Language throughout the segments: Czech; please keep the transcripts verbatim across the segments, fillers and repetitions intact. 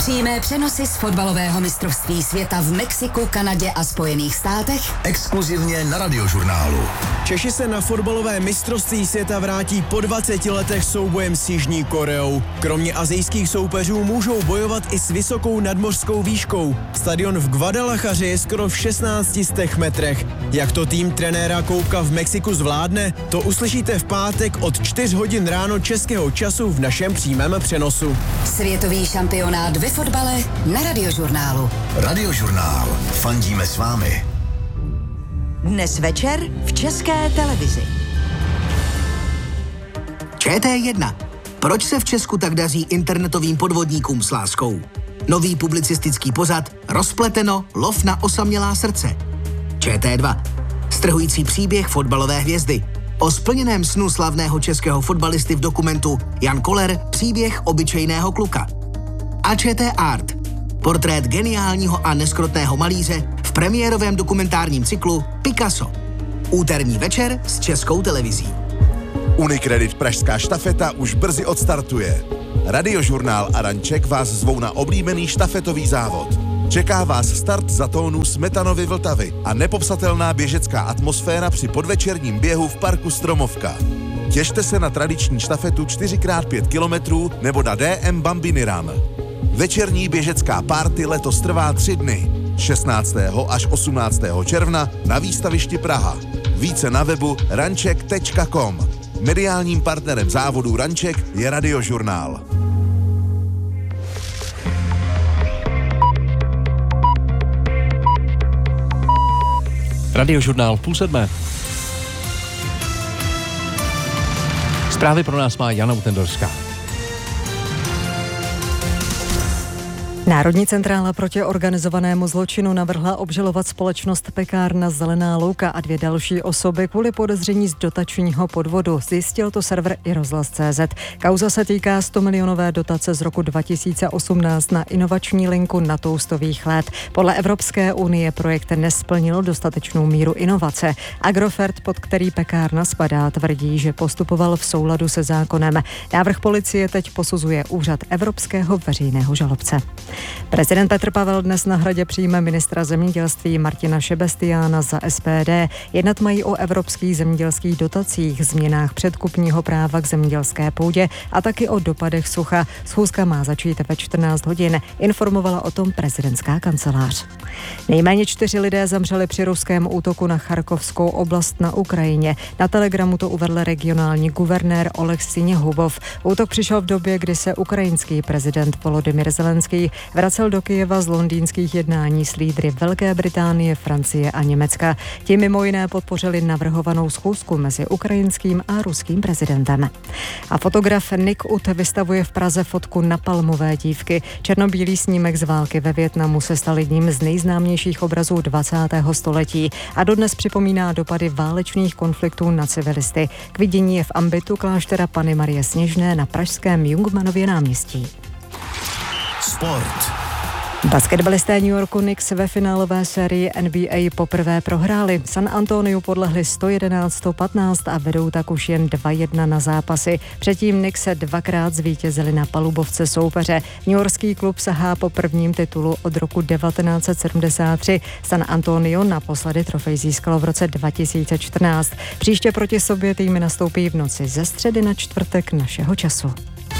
Přímé přenosy z fotbalového mistrovství světa v Mexiku, Kanadě a Spojených státech. Exkluzivně na Radiožurnálu. Češi se na fotbalové mistrovství světa vrátí po dvaceti letech soubojem s Jižní Koreou. Kromě asijských soupeřů můžou bojovat i s vysokou nadmořskou výškou. Stadion v Guadalajaře je skoro v šestnácti stech metrech. Jak to tým trenéra Kouka v Mexiku zvládne, to uslyšíte v pátek od čtyř hodin ráno českého času v našem přímém přenosu. Světový šampionát ve fotbale na Radiožurnálu. Radiožurnál. Fandíme s vámi. Dnes večer v České televizi. Č T jedna. Proč se v Česku tak daří internetovým podvodníkům s láskou? Nový publicistický pořad Rozpleteno, lov na osamělá srdce. Č T dva. Strhující příběh fotbalové hvězdy. O splněném snu slavného českého fotbalisty v dokumentu Jan Koller, příběh obyčejného kluka. A Č T Art. Portrét geniálního a neskrotného malíře v premiérovém dokumentárním cyklu Picasso. Úterní večer s Českou televizí. Unicredit Pražská štafeta už brzy odstartuje. Radiožurnál a Ranček vás zvou na oblíbený štafetový závod. Čeká vás start za tónu Smetanovy Vltavy a nepopsatelná běžecká atmosféra při podvečerním běhu v parku Stromovka. Těšte se na tradiční štafetu čtyři krát pět kilometrů nebo na D M Bambini Run. Večerní běžecká party letos trvá tři dny. šestnáctého až osmnáctého června na výstavišti Praha. Více na webu ranček tečka com. Mediálním partnerem závodu Ranček je Radiožurnál. Radiožurnál půl sedmé. Zprávy pro nás má Jana Utendorská. Národní centrála proti organizovanému zločinu navrhla obžalovat společnost Pekárna Zelená louka a dvě další osoby kvůli podezření z dotačního podvodu. Zjistil to server i rozhlas tečka cé zet. Kauza se týká sto milionové dotace z roku dva tisíce osmnáct na inovační linku na toustových let. Podle Evropské unie projekt nesplnil dostatečnou míru inovace. Agrofert, pod který Pekárna spadá, tvrdí, že postupoval v souladu se zákonem. Návrh policie teď posuzuje úřad Evropského veřejného žalobce. Prezident Petr Pavel dnes na Hradě přijme ministra zemědělství Martina Šebestiána za S P D. Jednat mají o evropských zemědělských dotacích, změnách předkupního práva k zemědělské půdě a taky o dopadech sucha. Schůzka má začít ve čtrnáct hodin, informovala o tom prezidentská kancelář. Nejméně čtyři lidé zemřeli při ruském útoku na Charkovskou oblast na Ukrajině. Na Telegramu to uvedl regionální guvernér Oleg Siněhubov. Útok přišel v době, kdy se ukrajinský prezident Volodymyr Zelenský vracel do Kyjeva z londýnských jednání s lídry Velké Británie, Francie a Německa. Ti mimo jiné podpořili navrhovanou schůzku mezi ukrajinským a ruským prezidentem. A fotograf Nick Ut vystavuje v Praze fotku napalmové dívky. Černobílý snímek z války ve Vietnamu se stal jedním z nejznámějších obrazů dvacátého století a dodnes připomíná dopady válečných konfliktů na civilisty. K vidění je v ambitu kláštera Panny Marie Sněžné na pražském Jungmannově náměstí. Sport. Basketbalisté New Yorku Knicks ve finálové sérii N B A poprvé prohráli. San Antonio podlehli sto jedenáct sto patnáct a vedou tak už jen dva jedna na zápasy. Předtím Knicks se dvakrát zvítězili na palubovce soupeře. Newyorský klub sahá po prvním titulu od roku devatenáct set sedmdesát tři. San Antonio naposledy trofej získalo v roce dva tisíce čtrnáct. Příště proti sobě týmy nastoupí v noci ze středy na čtvrtek našeho času.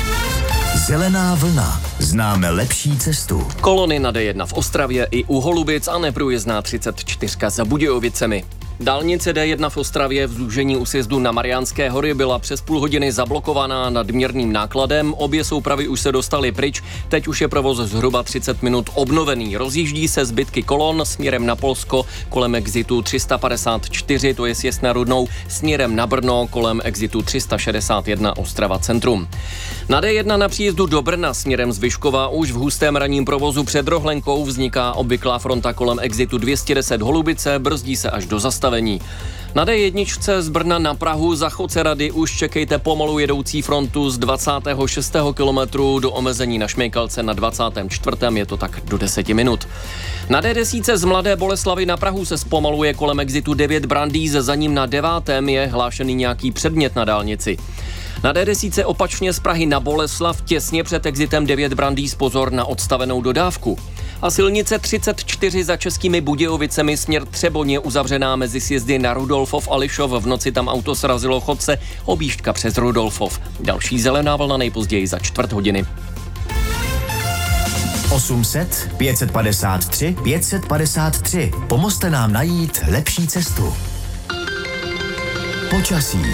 Zelená vlna. Známe lepší cestu. Kolony na D jedna v Ostravě i u Holubic a neprůjezdná třicet čtyři za Budějovicemi. Dálnice D jedna v Ostravě v zúžení u sjezdu na Mariánské hory byla přes půl hodiny zablokovaná nadměrným nákladem. Obě soupravy už se dostaly pryč, teď už je provoz zhruba třicet minut obnovený. Rozjíždí se zbytky kolon směrem na Polsko kolem exitu tři sta padesát čtyři, to je sjezd na Rudnou, směrem na Brno kolem exitu tři sta šedesát jedna Ostrava centrum. Na D jedna na příjezdu do Brna směrem z Vyškova už v hustém ranním provozu před Rohlenkou vzniká obvyklá fronta kolem exitu dvě stě deset Holubice, brzdí se až do zastavení. Na D jedna z Brna na Prahu za Chocerady už čekejte pomalu jedoucí frontu z dvacátého šestého kilometru do omezení na Šmejkalce na dvacátém čtvrtém je to tak do deseti minut. Na D deset z Mladé Boleslavi na Prahu se zpomaluje kolem exitu devět Brandýz, za ním na devátém je hlášený nějaký předmět na dálnici. Na D deset opačně z Prahy na Boleslav těsně před exitem devět Brandýs pozor na odstavenou dodávku. A silnice třicet čtyři za Českými Budějovicemi směr Třeboň je uzavřená mezi sjezdy na Rudolfov a Lišov. V noci tam auto srazilo chodce, objížďka přes Rudolfov. Další zelená vlna nejpozději za čtvrt hodiny. osm set, pět set padesát tři, pět set padesát tři. Pomozte nám najít lepší cestu. Počasí.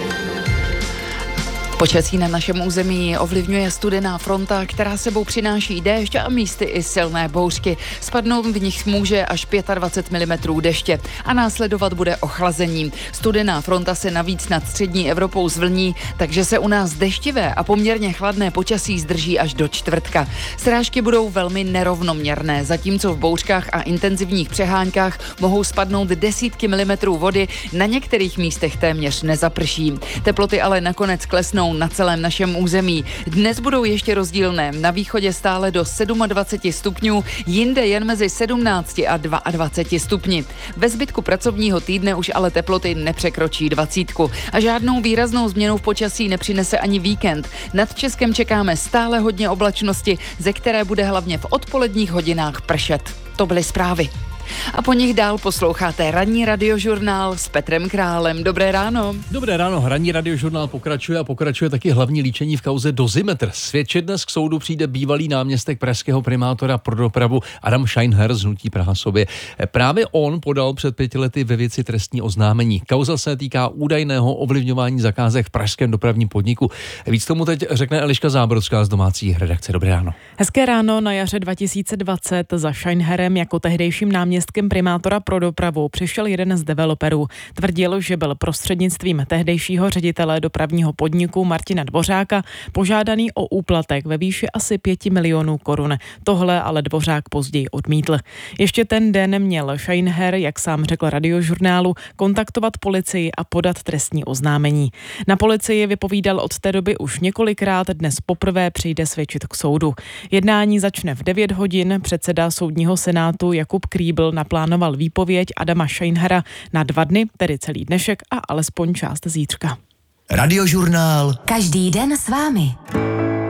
Počasí na našem území ovlivňuje studená fronta, která sebou přináší déšť a místy i silné bouřky. Spadnout v nich může až dvacet pět milimetrů deště a následovat bude ochlazení. Studená fronta se navíc nad střední Evropou zvlní, takže se u nás deštivé a poměrně chladné počasí zdrží až do čtvrtka. Srážky budou velmi nerovnoměrné, zatímco v bouřkách a intenzivních přeháňkách mohou spadnout desítky milimetrů vody, na některých místech téměř nezaprší. Teploty ale nakonec klesnou na celém našem území. Dnes budou ještě rozdílné. Na východě stále do dvacet sedm stupňů, jinde jen mezi sedmnáct a dvacet dva stupni. Ve zbytku pracovního týdne už ale teploty nepřekročí dvacítku. A žádnou výraznou změnu v počasí nepřinese ani víkend. Nad Českem čekáme stále hodně oblačnosti, ze které bude hlavně v odpoledních hodinách pršet. To byly zprávy. A po nich dál posloucháte ranní radiožurnál s Petrem Králem. Dobré ráno. Dobré ráno, ranní radiožurnál pokračuje a pokračuje taky hlavní líčení v kauze Dozimetr. Svědčit dnes k soudu přijde bývalý náměstek pražského primátora pro dopravu Adam Scheinher z hnutí Praha sobě. Právě on podal před pěti lety ve věci trestní oznámení. Kauza se týká údajného ovlivňování zakázek v pražském dopravním podniku. Víc tomu teď řekne Eliška Zábrodská z domácí redakce. Dobré ráno. Hezké ráno. Na jaře dva tisíce dvacet za Scheinherem jako tehdejším náměstkem Městkem primátora pro dopravu přišel jeden z developerů. Tvrdil, že byl prostřednictvím tehdejšího ředitele dopravního podniku Martina Dvořáka požádaný o úplatek ve výši asi pěti milionů korun. Tohle ale Dvořák později odmítl. Ještě ten den měl Scheinher, jak sám řekl radiožurnálu, kontaktovat policii a podat trestní oznámení. Na policii vypovídal od té doby už několikrát, dnes poprvé přijde svědčit k soudu. Jednání začne v devět hodin, předseda soudního senátu Jakub Krýbl naplánoval výpověď Adama Scheinhera na dva dny, tedy celý dnešek a alespoň část zítřka. Radiožurnál. Každý den s vámi.